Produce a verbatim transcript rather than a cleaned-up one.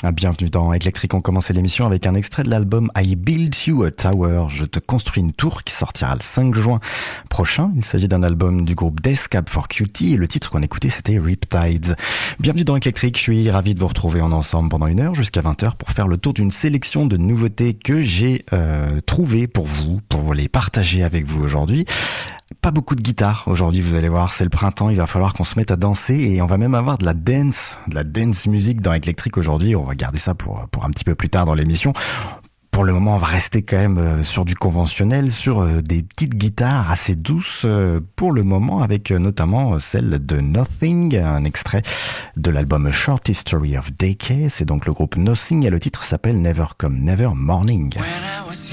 Bienvenue dans Électrique. On commençait l'émission avec un extrait de l'album I Build You a Tower. Je te construis une tour qui sortira le cinq juin prochain. Il s'agit d'un album du groupe Death Cab for Cutie et le titre qu'on écoutait c'était Riptides. Bienvenue dans Électrique. Je suis ravi de vous retrouver en ensemble pendant une heure jusqu'à vingt heures pour faire le tour d'une sélection de nouveautés que j'ai euh, trouvées pour vous, pour les partager avec vous aujourd'hui. Pas beaucoup de guitare aujourd'hui, vous allez voir, c'est le printemps, il va falloir qu'on se mette à danser et on va même avoir de la dance, de la dance music dans Électrique aujourd'hui. On va garder ça pour pour un petit peu plus tard dans l'émission. Pour le moment, on va rester quand même sur du conventionnel, sur des petites guitares assez douces pour le moment, avec notamment celle de Nothing, un extrait de l'album A Short History of Decay. C'est donc le groupe Nothing et le titre s'appelle Never Come Never Morning.